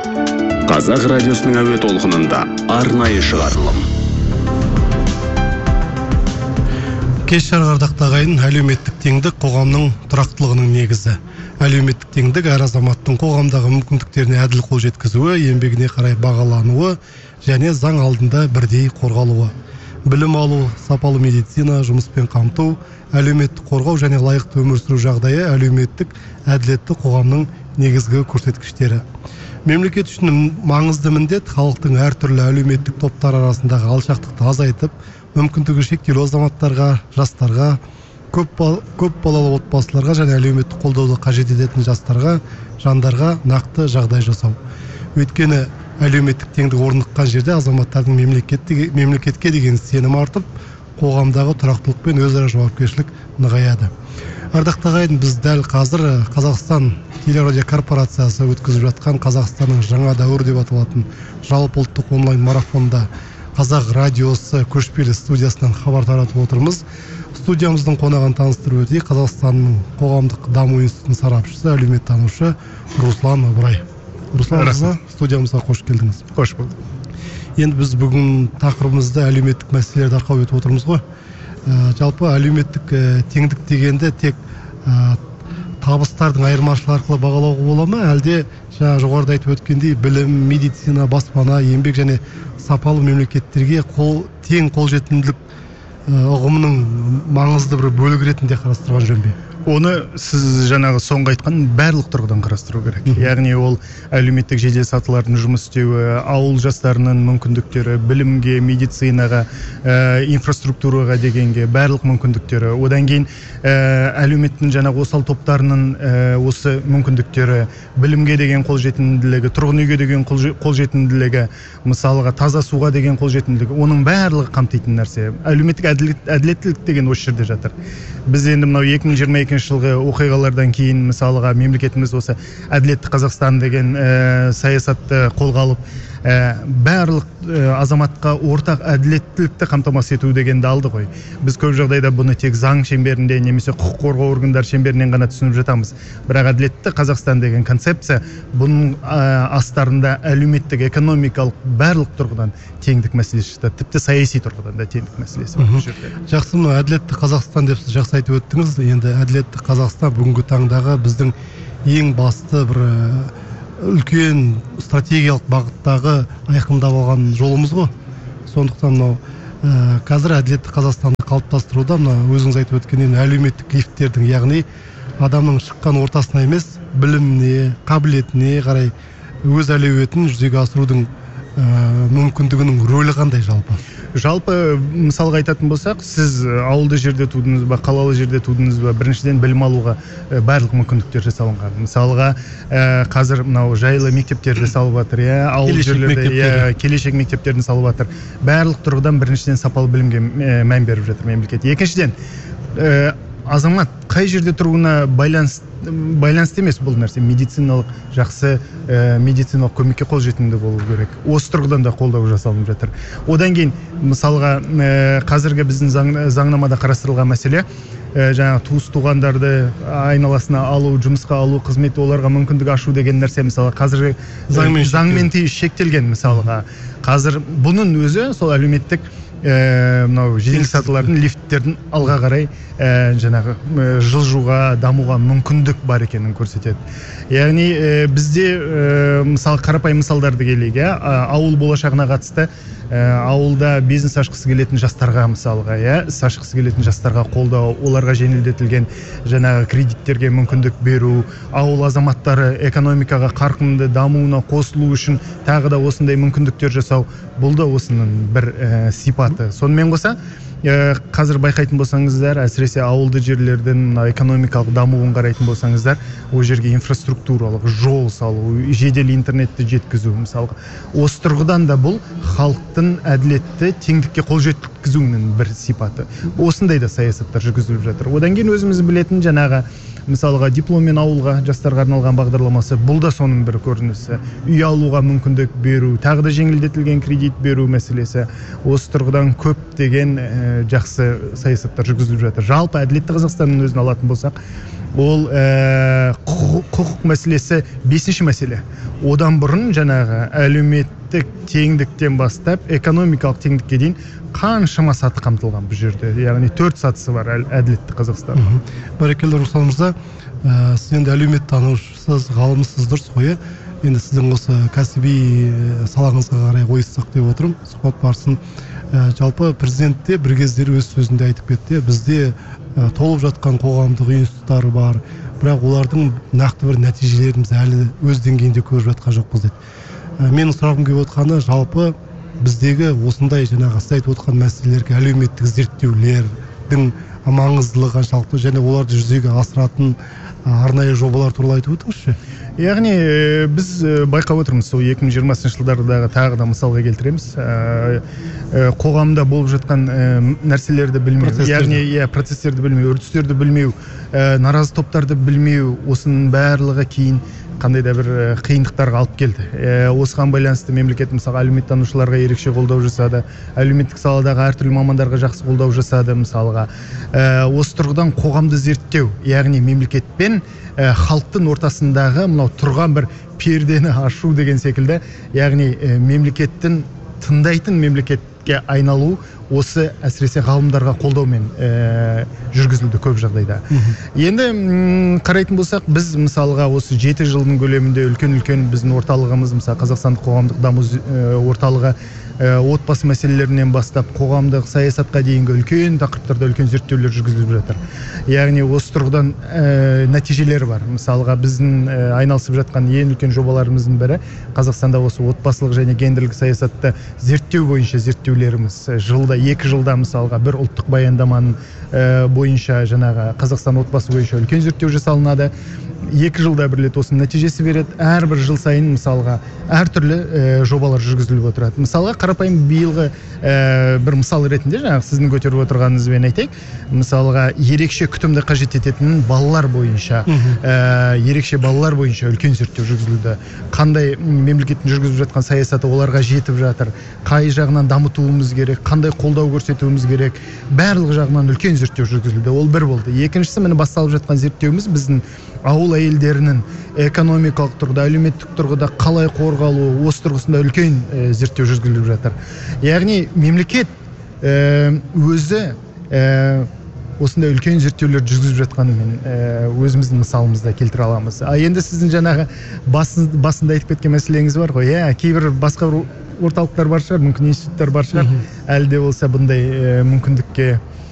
Қазақ радиосының әуе толқынында арнайы шығарылым. Кеш жарғардақ ағайын, әлеуметтік теңдік қоғамның тұрақтылығының негізі. Әлеуметтік теңдік әр азаматтың қоғамдағы мүмкіндіктеріне әділ қол жеткізуі, еңбегіне қарай бағалануы және заң алдында бірдей қорғалуы. Білім алу, сапалы медицина, жұмыспен қамту, әлеуметтік қорғау және лайықты өмір сүру жағдайы әлеуметтік әділетті қоғамның негізгі көрсеткіштері. Мемлекет үшін маңызды міндет халықтың әртүрлі әлеуметтік топтар арасындағы алшақтықты азайтып, мүмкіндігі шектеулі азаматтарға, жастарға, көп балалы отбасыларға және әлеуметтік қолдауды қажет ететін жандарға нақты жағдай жасау. Өйткені әлеуметтік теңдік орныққан жерде азаматтардың мемлекетке деген сенім артып, қоғамдағы тұрақтылық пен өзара жауапкершілік нығаяды. Ардақты ағайын, біз дәл қазір Қазақстан телерадио корпорациясы өткізіп жатқан Қазақстанның жаңа дәуір деп аталатын жалпы ұлттық онлайн марафонда Қазақ радиосы көшпелі студиясынан хабар таратып отырмыз. Студиямыздың қонағын таныстырып өтейік. Қазақстанның қоғамдық даму институтының сарапшысы, әлеуметтанушы Руслан Ыбырай. Руслан мырза, студиямызға қош келдіңіз. Қош болдық. Енді біз бүгін тақырыбымызды әлеуметтік мәселелерді арқау етіп отырмыз ғой. Жалпы әлеуметтік теңдік дегенде тек табыстардың айырмашылығы арқылы бағалауға бола ма, әлде жоғарыда айтып өткендей білім, медицина, баспана, еңбек және сапалы мемлекеттерге тең қолжетімділік ұғымының маңызды бір бөлігі ретінде қарастырған жөн бе? Оны сіз жаңағы соңғы айтқан барлық тұрғыдан қарастыру керек. Яғни ол әлеуметтік жеделсатылардың жұмыс істеуі, ауыл жастарының мүмкіндіктері, білімге, медицинаға, инфраструктураға дегенге барлық мүмкіндіктері. Одан кейін әлеуметтің жаңағы осал топтарының осы мүмкіндіктері, білімге деген қолжетімділігі, тұрғын үйге деген қолжетімділігі, мысалға таза суға деген қолжетімділігі, оның барлығы қамтитын нәрсе. Әлеуметтік әділеттілік деген осы жерде жатыр. Біз енді мынау 2022 жылғы оқиғалардан кейін мысалға мемлекетіміз осы әділетті Қазақстан деген саясатты қолға алып, барлық азаматқа ортақ әділеттілікті қамтамасыз ету дегенді алды ғой. Біз көп жағдайда бұны тек заң шеңберінде немесе құқық қорғау органдар шеңберінен ғана түсініп жатамыз. Бірақ әділетті Қазақстан деген концепция бұның астарында әлеуметтік, экономикалық барлық тұрғыдан теңдік мәселесі жатады. Тіпті саяси тұрғыдан да теңдік мәселесі бар. Жақсы, мына әділетті Қазақстан деп сіз жақсы айтып өттіңіз. Енді әділетті Қазақстан бүгінгі таңдағы біздің ең басты бір үлкен стратегиялық бағыттағы айқындап алған жолымыз ғой. Сондықтан мынау қазір әділетті Қазақстанды қалыптастыруда өзіңіз айтып өткен әлеуметтік лифттердің, яғни адамның шыққан ортасына емес, біліміне, қабілетіне қарай өз әлеуетін жүзеге асырудың мүмкіндігінің рөлі қандай жалпы? Жалпы мысалға айтатын болсақ, сіз ауылды жерде тудыңыз ба, қалалы жерде тудыңыз ба, біріншіден білім алуға барлық мүмкіндіктер жасалынған. Мысалға қазір мынау жайлы мектептерді салып жатыр, ауыл жерлерде келешек мектептерін салып жатыр. Барлық тұрғыдан біріншіден сапалы білімге мән беріп жатыр мемлекет. Екіншіден, азамат қай жерде тұруына байланысты емес бұл нәрсе. Медициналық жақсы медициналық көмекке қолжетімді болу керек. Осы тұрғыдан да қолдау жасалынып жатыр. Одан кейін мысалға қазіргі біздің заңнамада қарастырылған мәселе жаңағы туыс-туғандарды айналасына алу, жұмысқа алу, қызметі оларға мүмкіндік ашу деген нәрсе мысалы қазіргі заңмен шектелген. Мысалға қазір бұның өзі сол әлеуметтік мынау жеделсатылардың, лифттердің алға қарай жаңағы жылжуға, дамуға мүмкіндік бар екенін көрсетеді. Яғни бізде мысалы қарапайым мысалдарды келейік, ауыл болашағына қатысты ауылда бизнес ашқысы келетін жастарға мысалға, іс ашқысы келетін жастарға қолдау, оларға жеңілдетілген жаңағы кредиттерге мүмкіндік беру, ауыл азаматтары экономикаға қарқынды дамуына қосылу үшін тағы да осындай мүмкіндіктер жасау, бұл да осының бір сипаты. Сонымен қоса қазір байқайтын болсаңыздар, әсіресе ауылды жерлердің экономикалық дамуын қарайтын болсаңыздар, ол жерге инфраструктуралық жол салу, жедел интернетті жеткізу мысалға. Осы тұрғыдан да бұл халықтың әділетті теңдікке қол жеткізуінің бір сипаты. Осындай да саясаттар жүргізіліп жатыр. Одан кейін өзіміз білетін жаңағы мысалға дипломмен ауылға жастарға арналған бағдарламасы, бұл да соның бір көрінісі. Үй алуға мүмкіндік беру, тағы да жеңілдетілген кредит беру мәселесі. Осы тұрғыдан көптеген жақсы саясаттар жүргізіліп жатыр. Жалпы әділетті Қазақстанның өзін алатын болсақ, ол құқық мәселесі 5-ші мәселе. Одан бұрын жаңағы әлеуметтік теңдіктен бастап экономикалық теңдікке дейін қаншама саты қамтылған бұл жерде. Яғни 4 сатысы бар әділетті Қазақстан. Бәрекелді Руслан мырза, сіз енді әлеуметтанушысыз, ғалымсыз, дұрыс қой. Енді сіздің осы кәсіби салаңызға қарай ойыссақ деп отырмын. Сұхбат барысын жалпы президент те бір кездері өз сөзінде айтып кетті. Бізде толып жатқан қоғамдық институттар бар, бірақ олардың нақты бір нәтижелерін әлі өз деңгейінде көріп жатқан жоқпыз деді. Менің сұрағым келіп отқаны, жалпы біздегі осындай жаңағы сіз айтып отқан мәселелерге әлеуметтік зерттеулердің маңыздылығы қаншалықты және оларды жүзеге асыратын арнайы жобалар туралы айтып өтіңізші. Яғни біз байқап отырмыз, сол 2020 жылдардағы тағы да мысалға келтіреміз. Қоғамда болып жатқан нәрселерді білмеу, яғни процестерді білмеу, үрдістерді білмеу, наразы топтарды білмеу, осының барлығы кейін қандай да бір қиындықтарға алып келді. Осыған байланысты мемлекет мысалға әлеуметтанушыларға ерекше қолдау жасады, әлеуметтік саладағы әртүрлі мамандарға жақсы қолдау жасады мысалға. Осы тұрғыдан қоғамды зерттеу, яғни мемлекет пен халықтың ортасындағы мынау тұрған бір пердені ашу деген секілді, яғни мемлекеттің тыңдайтын мемлекетке айналу осы әсіресе ғалымдарға қолдаумен жүргізілді көп жағдайда. Енді қарайтын болсақ, біз мысалға осы 7 жылдың көлемінде үлкен біздің орталығымыз, мысалы Қазақстандық қоғамдық даму орталығы отбасы мәселелерінен бастап қоғамдық саясатқа дейінгі үлкен тақырыптарда үлкен зерттеулер жүргізіліп жатыр. Яғни осы тұрғыдан нәтижелері бар. Мысалға біздің айналысып жатқан ең үлкен жобаларымыздың бірі Қазақстанда осы отбасылық және гендерлік саясатты зерттеу бойынша зерттеулеріміз. Жылда 2 жылда мысалға бір ұлттық баяндаманың бойынша жаңағы Қазақстан отбасы бойынша үлкен зерттеу жасалынады. 2 жылда бір рет осының нәтижесі береді. Әрбір жыл сайын мысалға әртүрлі жобалар жүргізіліп отырады. Мысалға қарапайым биылғы бір мысал ретінде жаңағы сіздің көтеріп отырғаныңызбен айтайық. Мысалға ерекше күтімді қажет ететін балалар бойынша, ерекше балалар бойынша үлкен зерттеу жүргізілді. Қандай мемлекеттің жүргізіп жатқан саясаты оларға жетіп жатыр, қай жағынан дамытуымыз керек, қандай қолдау көрсетуіміз керек, барлық жағынан үлкен зерттеу жүргізілді. Ол бір болды. Екіншісі, міне басталып жатқан зерттеуіміз біздің ауыл әйелдерінің экономикалық тұрғыда, әлеуметтік тұрғыда қалай қорғалуы, осы тұрғысында үлкен зерттеу жүргізіліп жатыр. Яғни мемлекет өзі осындай үлкен зерттеулер жүргізіп жатқанымен өзіміздің мысалымызда келтіре аламыз. Енді сіздің жаңағы басында айтып кеткен мәселеңіз бар ғой, кейбір басқа орталықтар бар шығар, мүмкін институттар бар шығар, әлі де болса бұндай мүмкіндікке